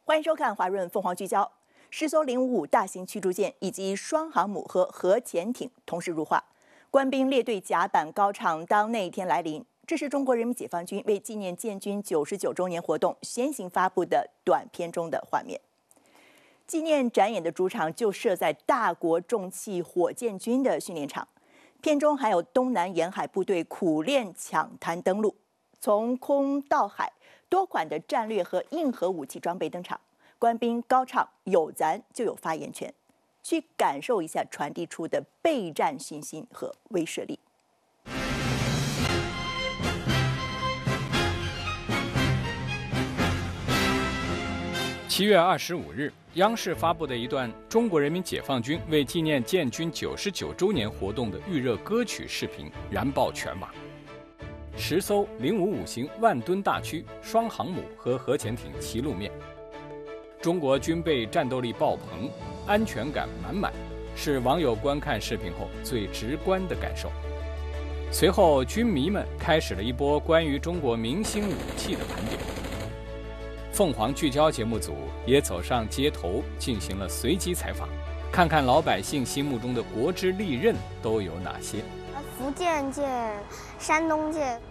欢迎收看华润凤凰聚焦。10艘055大型驱逐舰以及双航母和核潜艇同时入画，官兵列队甲板高唱。当那一天来临，这是中国人民解放军为纪念建军99周年活动先行发布的短片中的画面。纪念展演的主场就设在大国重器火箭军的训练场，片中还有东南沿海部队苦练抢滩登陆，从空到海，多款的战略和硬核武器装备登场。官兵高唱“有咱就有发言权”，去感受一下传递出的备战信心和威慑力。 7月25日，央视发布的一段中国人民解放军为纪念建军99周年活动的预热歌曲视频燃爆全网。10艘055型万吨大驱双航母和核潜艇齐露面。中国军备战斗力爆棚，安全感满满，是网友观看视频后最直观的感受。随后，军迷们开始了一波关于中国明星武器的盘点。凤凰聚焦节目组也走上街头进行了随机采访，看看老百姓心目中的国之利刃都有哪些。 福建舰、山东舰、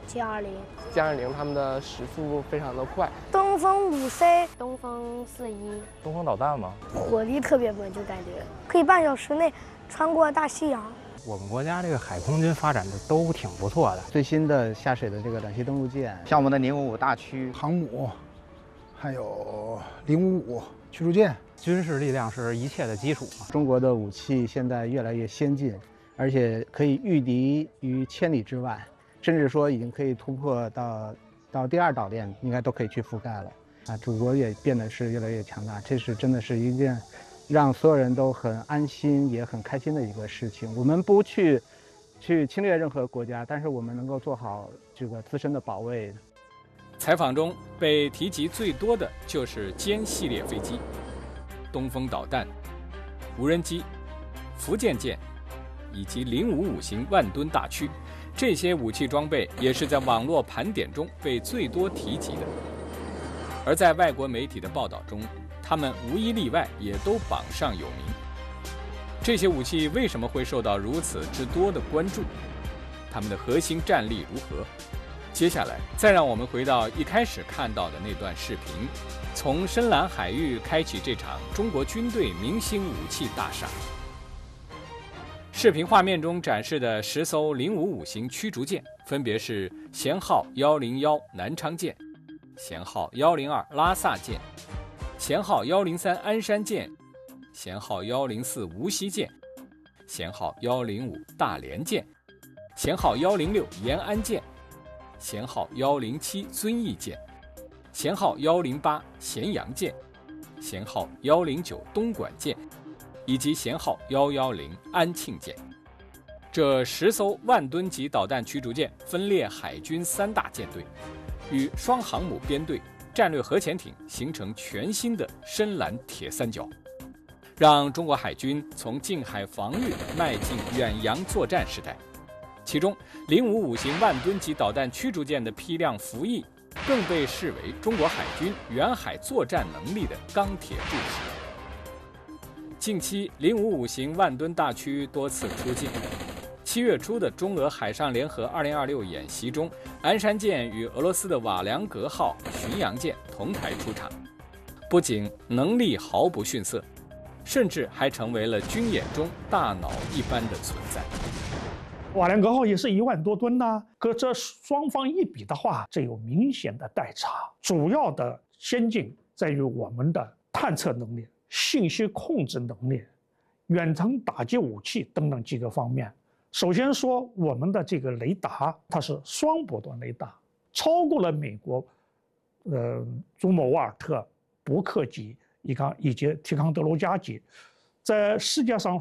G20，他们的时速非常的快。 东风5C、东风41， 东风导弹吗？ 火力特别猛，就感觉可以半小时内穿过大西洋。 我们国家这个海空军发展的都挺不错的。 最新的下水的这个短期登陆舰，像我们的055大驱航母，还有055驱逐舰， 军事力量是一切的基础嘛。 中国的武器现在越来越先进，而且可以御敌于千里之外，甚至说已经可以突破到第2岛链，应该都可以去覆盖了。祖国也变得是越来越强大，这是真的是一件让所有人都很安心也很开心的一个事情。我们不去侵略任何国家，但是我们能够做好这个自身的保卫。 采访中被提及最多的就是歼系列飞机、东风导弹、无人机、福建舰以及055型万吨大驱，这些武器装备也是在网络盘点中被最多提及的。而在外国媒体的报道中，他们无一例外也都榜上有名。这些武器为什么会受到如此之多的关注？他们的核心战力如何？接下来，再让我们回到一开始看到的那段视频，从深蓝海域开启这场中国军队明星武器大赏。视频画面中展示的10艘055型驱逐舰，分别是舷号101南昌舰、舷号102拉萨舰、舷号103鞍山舰、舷号104无锡舰、舷号105大连舰、舷号106延安舰、舷号107遵义舰、舷号108咸阳舰、舷号109东莞舰以及舷号110安庆舰。这10艘万吨级导弹驱逐舰分列海军3大舰队，与双航母编队、战略核潜艇形成全新的深蓝铁三角，让中国海军从近海防御迈进远洋作战时代。其中055型万吨级导弹驱逐舰的批量服役，更被视为中国海军远海作战能力的钢铁柱石。近期055型万吨大驱多次出境。7月初的中俄海上联合2026演习中，鞍山舰与俄罗斯的瓦良格号巡洋舰同台出场，不仅能力毫不逊色，甚至还成为了军演中大脑一般的存在。 瓦良格号也是1万多吨呐，可这双方一比的话，这有明显的代差。主要的先进在于我们的探测能力、信息控制能力、远程打击武器等等几个方面。首先说，我们的这个雷达，它是双波段雷达，超过了美国，祖姆沃尔特、伯克级以及提康德罗加级，在世界上